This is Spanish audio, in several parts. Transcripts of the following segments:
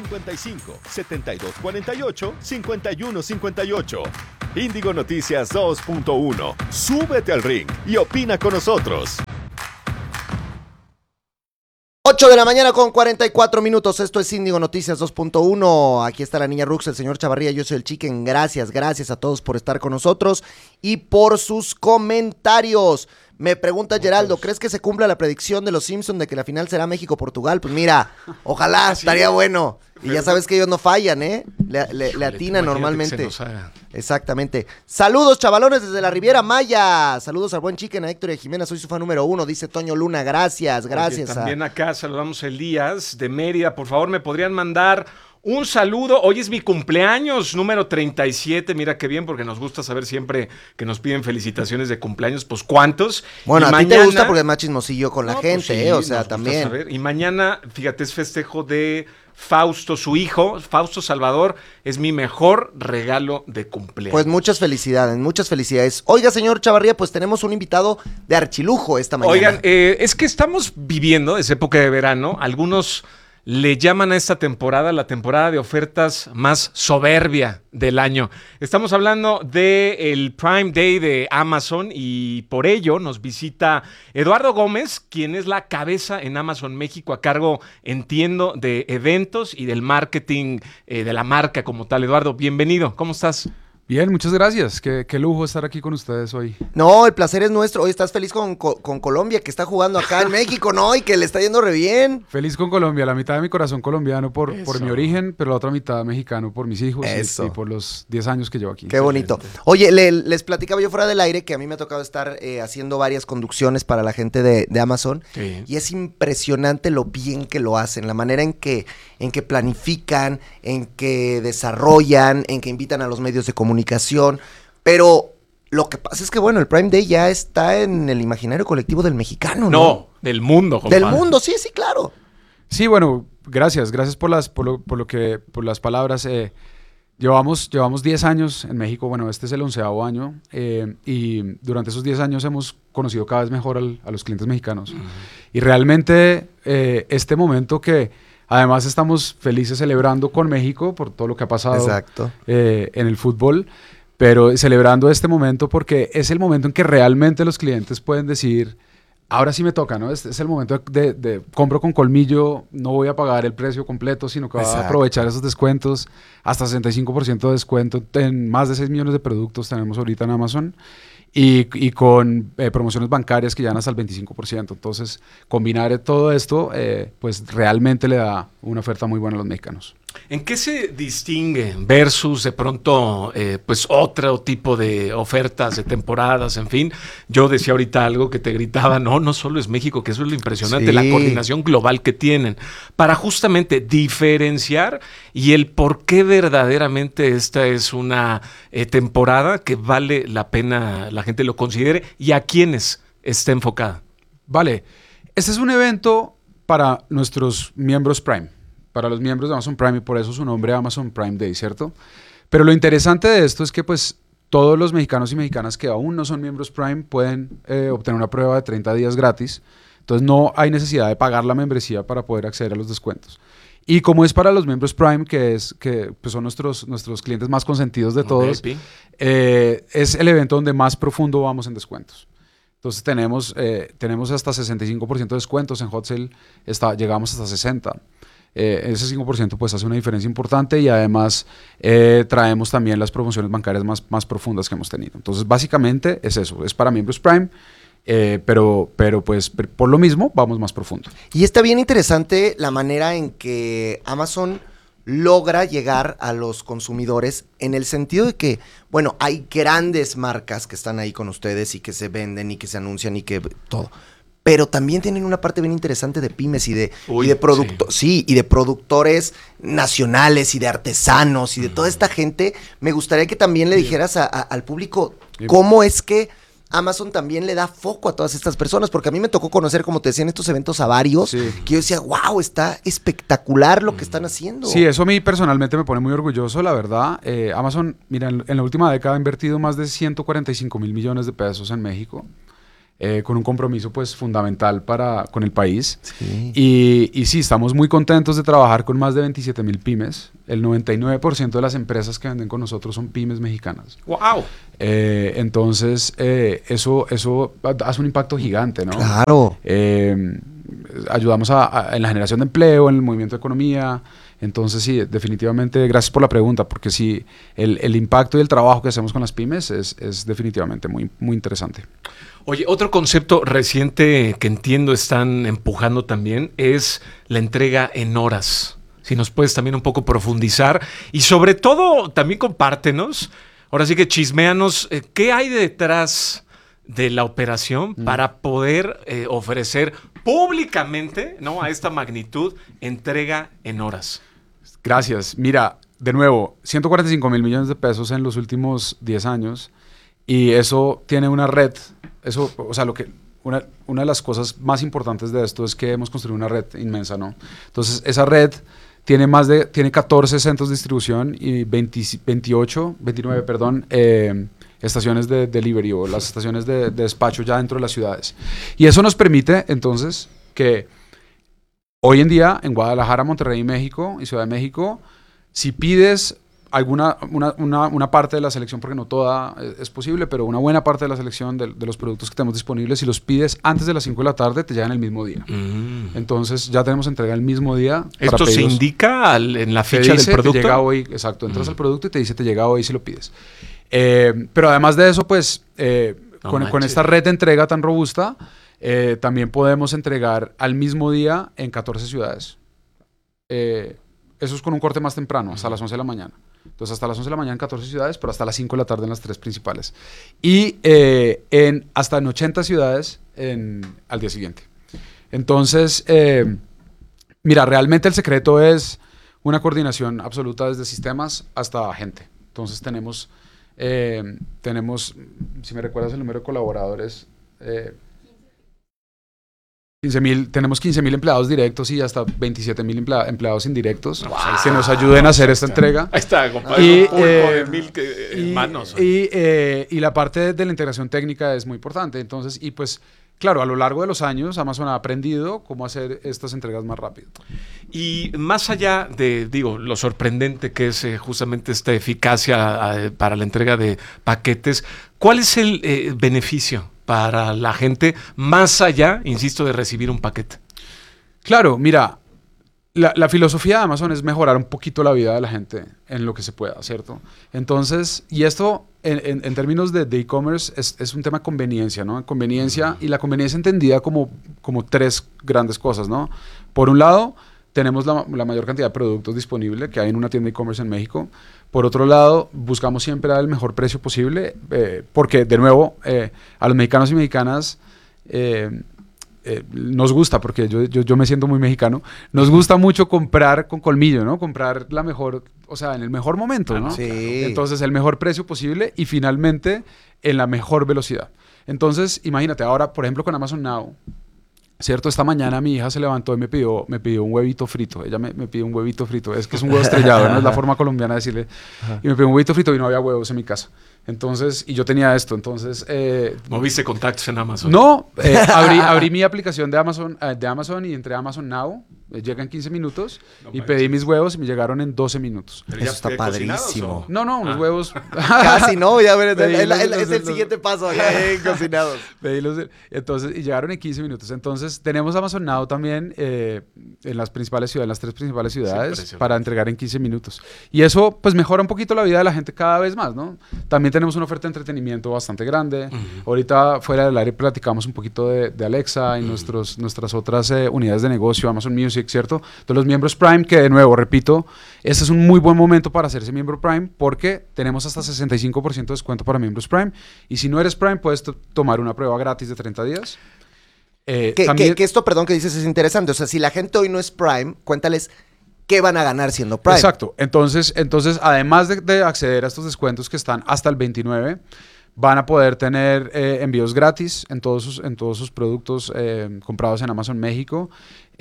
55 72 48 51 58. Índigo Noticias 2.1. Súbete al ring y opina con nosotros. 8 de la mañana con 44 minutos. Esto es Índigo Noticias 2.1. Aquí está la niña Rux, el señor Chavarría, yo soy el Chicken. Gracias a todos por estar con nosotros y por sus comentarios. Me pregunta Geraldo, ¿crees que se cumpla la predicción de los Simpsons de que la final será México-Portugal? Pues mira, ojalá, estaría bueno. Y ya sabes que ellos no fallan, ¿eh? Le atinan normalmente. Exactamente. Saludos, chavalones, desde la Riviera Maya. Saludos al buen Chicken, a Héctor y a Jimena. Soy su fan número 1, dice Toño Luna. Gracias. Oye, también acá saludamos a Elías de Mérida. Por favor, ¿me podrían mandar un saludo? Hoy es mi cumpleaños, número 37. Mira qué bien, porque nos gusta saber siempre que nos piden felicitaciones de cumpleaños. Pues, ¿cuántos? Bueno, a ti te gusta porque es más chismosillo con la gente, pues sí, o sea, también. Saber. Y mañana, fíjate, es festejo de Fausto, su hijo, Fausto Salvador, es mi mejor regalo de cumpleaños. Pues muchas felicidades, muchas felicidades. Oiga, señor Chavarría, pues tenemos un invitado de archilujo esta mañana. Oigan, es que estamos viviendo, es época de verano, algunos le llaman a esta temporada la temporada de ofertas más soberbia del año. Estamos hablando del Prime Day de Amazon y por ello nos visita Eduardo Gómez, quien es la cabeza en Amazon México a cargo, entiendo, de eventos y del marketing de la marca como tal. Eduardo, bienvenido. ¿Cómo estás? Bien, muchas gracias. Qué lujo estar aquí con ustedes hoy. No, el placer es nuestro. Hoy estás feliz con Colombia, que está jugando acá en México, ¿no? Y que le está yendo re bien. Feliz con Colombia. La mitad de mi corazón colombiano por mi origen, pero la otra mitad mexicano por mis hijos y por los 10 años que llevo aquí. Qué bonito. Oye, les platicaba yo fuera del aire que a mí me ha tocado estar haciendo varias conducciones para la gente de Amazon. Sí. Y es impresionante lo bien que lo hacen, la manera en que planifican, en que desarrollan, en que invitan a los medios de comunicación. Pero lo que pasa es que, bueno, el Prime Day ya está en el imaginario colectivo del mexicano, ¿no? No, del mundo, compadre. Del mundo, sí, claro. Sí, bueno, gracias por las palabras. Llevamos 10 años en México, bueno, este es el 11º año, y durante esos 10 años hemos conocido cada vez mejor a los clientes mexicanos. Y realmente este momento que además estamos felices celebrando con México por todo lo que ha pasado en el fútbol, pero celebrando este momento porque es el momento en que realmente los clientes pueden decir, ahora sí me toca, ¿no? Es el momento de compro con colmillo, no voy a pagar el precio completo, sino que voy a aprovechar esos descuentos, hasta 65% de descuento en más de 6 millones de productos tenemos ahorita en Amazon. Y con promociones bancarias que llegan hasta el 25%. Entonces, combinar todo esto, pues realmente le da una oferta muy buena a los mexicanos. ¿En qué se distingue versus de pronto pues otro tipo de ofertas, de temporadas, en fin? Yo decía ahorita algo que te gritaba, no solo es México, que eso es lo impresionante, la coordinación global que tienen para justamente diferenciar y el por qué verdaderamente esta es una temporada que vale la pena la gente lo considere y a quiénes está enfocada. Vale, este es un evento para nuestros miembros Prime, para los miembros de Amazon Prime, y por eso su nombre Amazon Prime Day, ¿cierto? Pero lo interesante de esto es que pues todos los mexicanos y mexicanas que aún no son miembros Prime pueden obtener una prueba de 30 días gratis. Entonces no hay necesidad de pagar la membresía para poder acceder a los descuentos. Y como es para los miembros Prime, que pues son nuestros clientes más consentidos de todos, es el evento donde más profundo vamos en descuentos. Entonces tenemos hasta 65% de descuentos, en Hot Sale llegamos hasta 60%. Ese 5% pues hace una diferencia importante y además traemos también las promociones bancarias más profundas que hemos tenido. Entonces básicamente es eso, es para miembros Prime. Pero pues por lo mismo vamos más profundo. Y está bien interesante la manera en que Amazon logra llegar a los consumidores en el sentido de que, bueno, hay grandes marcas que están ahí con ustedes y que se venden y que se anuncian y que todo. Pero también tienen una parte bien interesante de pymes y de productores nacionales y de artesanos y de toda esta gente. Me gustaría que también le dijeras al público cómo es que Amazon también le da foco a todas estas personas, porque a mí me tocó conocer, como te decía, en estos eventos a varios, que yo decía, wow, está espectacular lo que están haciendo. Sí, eso a mí personalmente me pone muy orgulloso, la verdad. Amazon, mira, en la última década ha invertido más de 145 mil millones de pesos en México. con un compromiso pues fundamental con el país. Sí. Y sí, estamos muy contentos de trabajar con más de 27,000 pymes. El 99% de las empresas que venden con nosotros son pymes mexicanas. ¡Wow! Entonces, eso hace un impacto gigante, ¿no? Claro. Ayudamos en la generación de empleo, en el movimiento de economía. Entonces, sí, definitivamente, gracias por la pregunta, porque sí, el impacto y el trabajo que hacemos con las pymes es definitivamente muy, muy interesante. Oye, otro concepto reciente que entiendo están empujando también es la entrega en horas. Si nos puedes también un poco profundizar y sobre todo también compártenos, ahora sí que chisméanos, ¿qué hay detrás de la operación para poder ofrecer públicamente, ¿no?, a esta magnitud entrega en horas? Gracias. Mira, de nuevo, 145,000 millones de pesos en los últimos 10 años y eso tiene una red. Eso, o sea, una de las cosas más importantes de esto es que hemos construido una red inmensa, ¿no? Entonces, esa red tiene 14 centros de distribución y 29, perdón, estaciones de delivery o las estaciones de despacho ya dentro de las ciudades. Y eso nos permite, entonces, que hoy en día en Guadalajara, Monterrey, México y Ciudad de México, si pides una parte de la selección, porque no toda es posible, pero una buena parte de la selección de los productos que tenemos disponibles, si los pides antes de las 5 de la tarde, te llegan el mismo día. Entonces ya tenemos entrega el mismo día. ¿Esto se indica en la ficha del producto? Te llega hoy, exacto. Entras al producto y te dice te llega hoy si lo pides. Pero además de eso, pues con esta red de entrega tan robusta, también podemos entregar al mismo día en 14 ciudades. Eso es con un corte más temprano, hasta las 11 de la mañana. Entonces, hasta las 11 de la mañana en 14 ciudades, pero hasta las 5 de la tarde en las 3 principales. Y hasta en 80 ciudades al día siguiente. Entonces, mira, realmente el secreto es una coordinación absoluta desde sistemas hasta gente. Entonces, tenemos, si me recuerdas el número de colaboradores, 15,000, tenemos 15,000 empleados directos y hasta 27,000 empleados indirectos que nos ayuden a hacer esta entrega. Ahí está, compadre. Un pulpo de 1,000 manos. Y la parte de la integración técnica es muy importante. Entonces, y pues, claro, a lo largo de los años Amazon ha aprendido cómo hacer estas entregas más rápido. Y más allá de, lo sorprendente que es justamente esta eficacia para la entrega de paquetes, ¿cuál es el beneficio para la gente más allá, insisto, de recibir un paquete? Claro, mira, la filosofía de Amazon es mejorar un poquito la vida de la gente en lo que se pueda, ¿cierto? Entonces, y esto en términos de e-commerce es un tema de conveniencia, ¿no? Conveniencia, y la conveniencia entendida como 3 grandes cosas, ¿no? Por un lado, tenemos la mayor cantidad de productos disponibles que hay en una tienda e-commerce en México. Por otro lado, buscamos siempre dar el mejor precio posible, porque, de nuevo, a los mexicanos y mexicanas nos gusta, porque yo me siento muy mexicano, nos gusta mucho comprar con colmillo, ¿no? Comprar la mejor, o sea, en el mejor momento, ¿no? Sí. Entonces, el mejor precio posible y, finalmente, en la mejor velocidad. Entonces, imagínate, ahora, por ejemplo, con Amazon Now, ¿cierto? Esta mañana mi hija se levantó y me pidió un huevito frito. Ella me pidió un huevito frito. Es que es un huevo estrellado, ¿no? Es la forma colombiana de decirle. Y me pidió un huevito frito y no había huevos en mi casa. Entonces, y yo tenía esto. Entonces... ¿Moviste contactos en Amazon? No. Abrí mi aplicación de Amazon y entré a Amazon Now. Llega en 15 minutos y pedí mis huevos y me llegaron en 12 minutos. Eso está padrísimo. No, unos huevos. Casi no, ya verás. Es el siguiente paso. Cocinados. Entonces, y llegaron en 15 minutos. Entonces, tenemos Amazon Now también en las principales ciudades, en las 3 principales ciudades, para entregar en 15 minutos. Y eso, pues, mejora un poquito la vida de la gente cada vez más, ¿no? También tenemos una oferta de entretenimiento bastante grande. Ahorita, fuera del aire, platicamos un poquito de Alexa y nuestras otras unidades de negocio, Amazon Music, ¿cierto? De los miembros Prime, que de nuevo, repito, este es un muy buen momento para hacerse miembro Prime porque tenemos hasta 65% de descuento para miembros Prime. Y si no eres Prime, puedes tomar una prueba gratis de 30 días. Que esto, perdón, que dices es interesante. O sea, si la gente hoy no es Prime, cuéntales qué van a ganar siendo Prime. Exacto. Entonces además de acceder a estos descuentos que están hasta el 29, van a poder tener envíos gratis en todos sus productos comprados en Amazon México.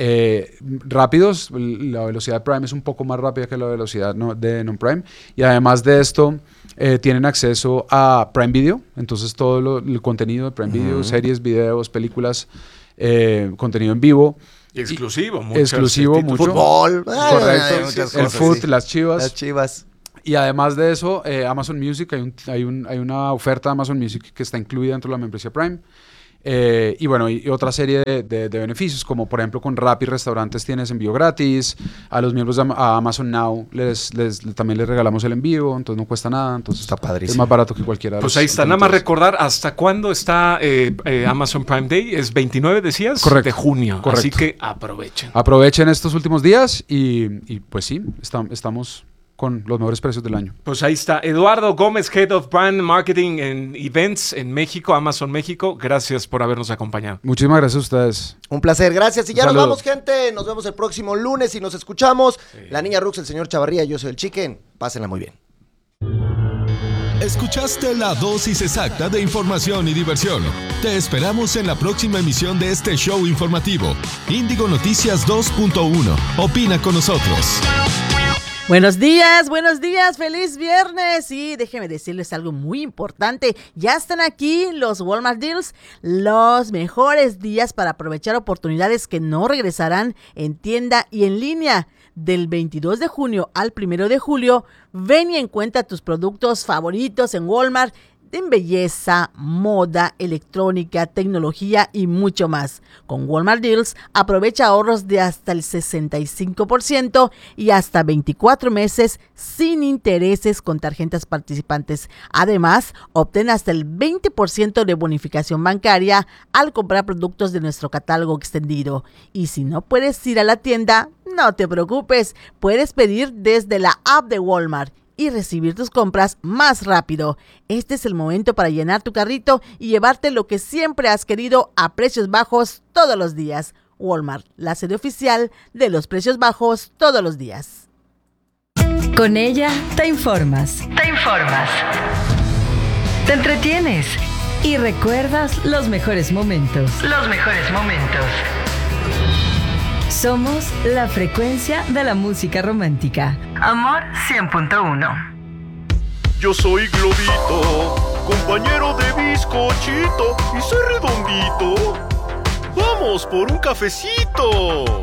Rápidos, la velocidad de Prime es un poco más rápida que la velocidad de non-Prime. Y además de esto, tienen acceso a Prime Video. Entonces todo el contenido de Prime Video, series, videos, películas, contenido en vivo. Exclusivo, mucho. Fútbol. Correcto. El foot, las chivas. Las chivas. Y además de eso, Amazon Music, hay una oferta de Amazon Music que está incluida dentro de la membresía Prime. Y bueno, y otra serie de beneficios, como por ejemplo con Rappi Restaurantes tienes envío gratis, a los miembros de Amazon Now también les regalamos el envío, entonces no cuesta nada, entonces está padrísimo. Es más barato que cualquiera de Pues los ahí está, nada más recordar hasta cuándo está Amazon Prime Day, es 29, decías, correcto, de junio, correcto. Así que aprovechen. Aprovechen estos últimos días y pues sí, estamos con los mejores precios del año. Pues ahí está, Eduardo Gómez, Head of Brand Marketing and Events en México, Amazon México. Gracias por habernos acompañado. Muchísimas gracias a ustedes. Un placer, gracias. Y ya nos Saludo. vamos, gente. Nos vemos el próximo lunes y nos escuchamos. La niña Rux, el señor Chavarría, yo soy el Chicken. Pásenla muy bien. Escuchaste la dosis exacta de información y diversión. Te esperamos en la próxima emisión de este show informativo. Índigo Noticias 2.1. Opina con nosotros. Buenos días, feliz viernes. Y déjenme decirles algo muy importante. Ya están aquí los Walmart Deals, los mejores días para aprovechar oportunidades que no regresarán en tienda y en línea. Del 22 de junio al 1 de julio, ven y encuentra tus productos favoritos en Walmart en belleza, moda, electrónica, tecnología y mucho más. Con Walmart Deals, aprovecha ahorros de hasta el 65% y hasta 24 meses sin intereses con tarjetas participantes. Además, obtén hasta el 20% de bonificación bancaria al comprar productos de nuestro catálogo extendido. Y si no puedes ir a la tienda, no te preocupes, puedes pedir desde la app de Walmart y recibir tus compras más rápido. Este es el momento para llenar tu carrito y llevarte lo que siempre has querido a precios bajos todos los días. Walmart, la sede oficial de los precios bajos todos los días. Con ella te informas. Te entretienes y recuerdas los mejores momentos. Somos la frecuencia de la música romántica. Amor 100.1. Yo soy Globito, compañero de bizcochito, y soy redondito. ¡Vamos por un cafecito!